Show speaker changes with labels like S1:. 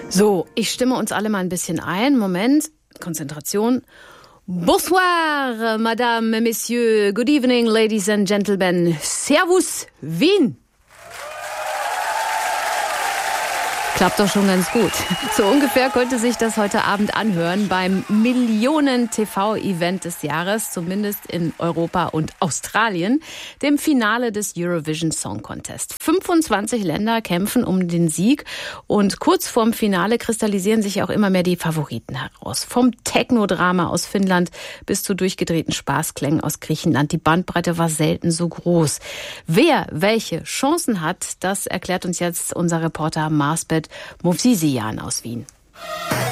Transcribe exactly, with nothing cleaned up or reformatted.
S1: So, ich stimme uns alle mal ein bisschen ein. Moment, Konzentration. Bonsoir, Madame, Messieurs, good evening, ladies and gentlemen. Servus, Wien. Klappt doch schon ganz gut. So ungefähr könnte sich das heute Abend anhören beim Millionen-T V-Event des Jahres, zumindest in Europa und Australien, dem Finale des Eurovision Song Contest. fünfundzwanzig Länder kämpfen um den Sieg und kurz vorm Finale kristallisieren sich auch immer mehr die Favoriten heraus. Vom Techno-Drama aus Finnland bis zu durchgedrehten Spaßklängen aus Griechenland. Die Bandbreite war selten so groß. Wer welche Chancen hat, das erklärt uns jetzt unser Reporter Marsbet Movsisian aus Wien.